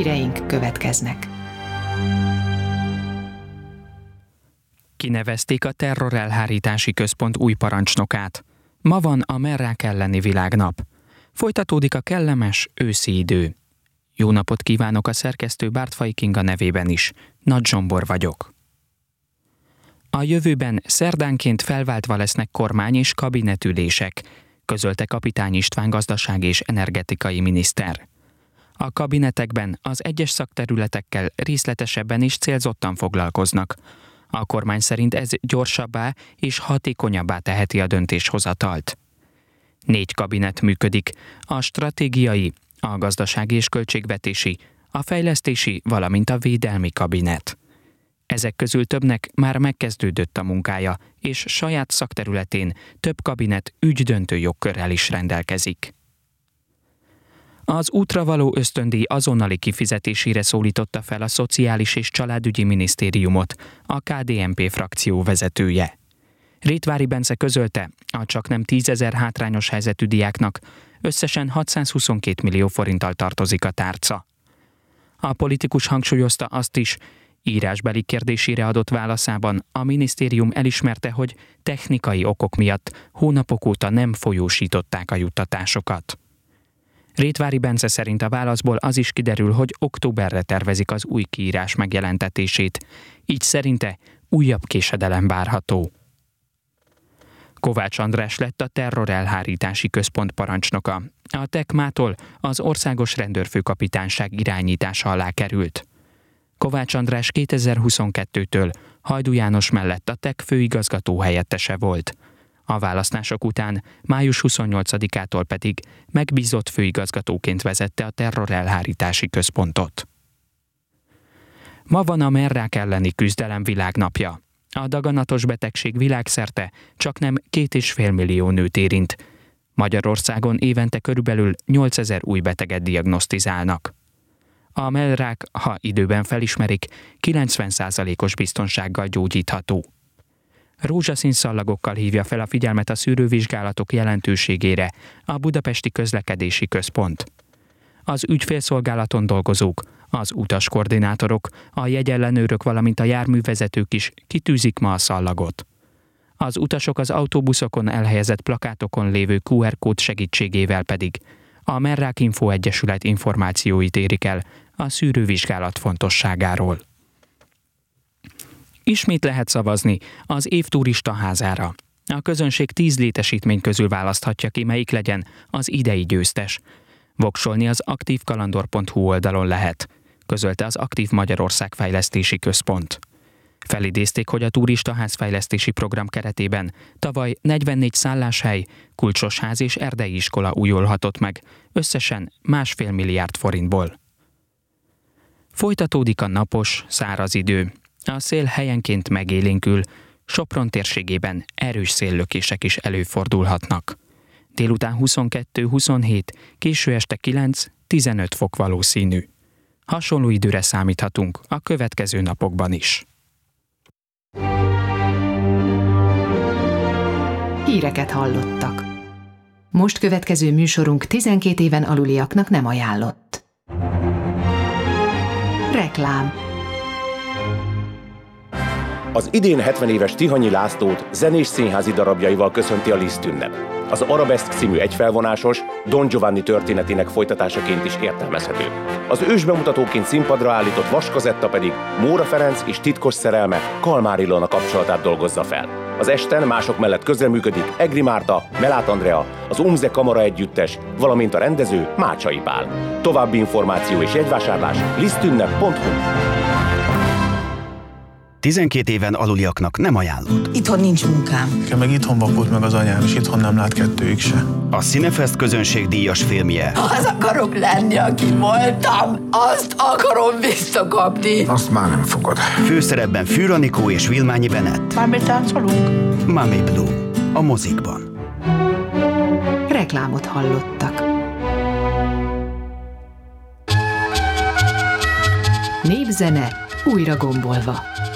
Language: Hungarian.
híreink következnek. Kinevezték a Terrorelhárítási Központ új parancsnokát. Ma van a merrák elleni világnap. Folytatódik a kellemes őszi idő. Jó napot kívánok a szerkesztő Bártfai Kinga nevében is. Nagy Zsombor vagyok. A jövőben szerdánként felváltva lesznek kormány- és kabinetülések, közölte Kapitány István gazdasági és energetikai miniszter. A kabinetekben az egyes szakterületekkel részletesebben és célzottan foglalkoznak. A kormány szerint ez gyorsabbá és hatékonyabbá teheti a döntéshozatalt. 4 kabinet működik: a stratégiai, a gazdasági és költségvetési, a fejlesztési, valamint a védelmi kabinet. Ezek közül többnek már megkezdődött a munkája, és saját szakterületén több kabinet ügydöntő jogkörrel is rendelkezik. Az útra való ösztöndíj azonnali kifizetésére szólította fel a Szociális és Családügyi Minisztériumot a KDNP frakció vezetője. Rétvári Bence közölte, a csaknem 10 000 hátrányos helyzetű diáknak összesen 622 millió forinttal tartozik a tárca. A politikus hangsúlyozta azt is, írásbeli kérdésére adott válaszában a minisztérium elismerte, hogy technikai okok miatt hónapok óta nem folyósították a juttatásokat. Rétvári Bence szerint a válaszból az is kiderül, hogy októberre tervezik az új kiírás megjelentetését, így szerinte újabb késedelem várható. Kovács András lett a Terrorelhárítási Központ parancsnoka. A TEK mától az Országos Rendőrfőkapitányság irányítása alá került. Kovács András 2022-től Hajdú János mellett a TEK főigazgató helyettese volt. A választások után május 28-ától pedig megbízott főigazgatóként vezette a Terrorelhárítási Központot. Ma van a merrák elleni küzdelem világnapja. A daganatos betegség világszerte csaknem 2,5 millió nőt érint. Magyarországon évente körülbelül 8000 új beteget diagnosztizálnak. A mellrák, ha időben felismerik, 90%-os biztonsággal gyógyítható. Rózsaszín szallagokkal hívja fel a figyelmet a szűrővizsgálatok jelentőségére a Budapesti Közlekedési Központ. Az ügyfélszolgálaton dolgozók, az utaskoordinátorok, a jegyellenőrök, valamint a járművezetők is kitűzik ma a szallagot. Az utasok az autóbuszokon elhelyezett plakátokon lévő QR kód segítségével pedig a Merrák Info Egyesület információit érik el a szűrővizsgálat fontosságáról. Ismét lehet szavazni az év turista házára. A közönség 10 létesítmény közül választhatja ki, melyik legyen az idei győztes. Voksolni az aktívkalandor.hu oldalon lehet, közölte az Aktív Magyarország Fejlesztési Központ. Felidézték, hogy a turistaház fejlesztési program keretében tavaly 44 szálláshely, kulcsos ház és erdei iskola újulhatott meg, összesen 1,5 milliárd forintból. Folytatódik a napos, száraz idő. A szél helyenként megélénkül, Sopron térségében erős széllökések is előfordulhatnak. Délután 22-27, késő este 9-15 fok valószínű. Hasonló időre számíthatunk a következő napokban is. Híreket hallottak. Most következő műsorunk 12 éven aluliaknak nem ajánlott. Reklám. Az idén 70 éves Tihanyi Lászlót zenés színházi darabjaival köszönti a Liszt ünnep. Az Arabeszk című egyfelvonásos, Don Giovanni történetének folytatásaként is értelmezhető. Az ősbemutatóként színpadra állított Vaskazetta pedig Móra Ferenc és titkos szerelme Kalmár Ilona kapcsolatát dolgozza fel. Az esten mások mellett közreműködik Egri Márta, Melát Andrea, az Umze Kamara Együttes, valamint a rendező Mácsai Pál. További információ és jegyvásárlás lisztünnep.hu. 12 éven aluliaknak nem ajánlott. Itthon nincs munkám. Nekem meg itthon vakult meg az anyám, és itthon nem lát kettőjük se. A Cinefest közönségdíjas filmje. Az akarok lenni, aki voltam. Azt akarom visszakapni. Azt már nem fogod. Főszerepben Fűr Anikó és Vilmányi Bennett. Már táncolunk? Mami Blue. A mozikban. Reklámot hallottak. Népzene újra gombolva.